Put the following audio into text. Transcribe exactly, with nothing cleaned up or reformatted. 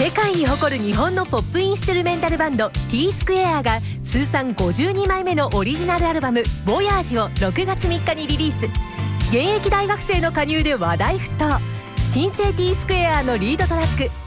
世界に誇る日本のポップインストゥルメンタルバンド T スクエアが通算ごじゅうにまいめのオリジナルアルバム「ボヤージュ」をろくがつみっかにリリース。現役大学生の加入で話題沸騰。新生 T スクエアのリードトラック